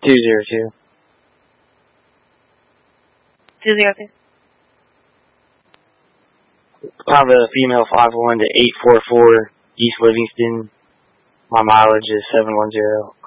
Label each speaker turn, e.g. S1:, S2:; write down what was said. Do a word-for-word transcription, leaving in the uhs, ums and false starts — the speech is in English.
S1: two zero two.
S2: two zero two.
S1: I have a female five one to eight four four, East Livingston. My mileage is seven one zero.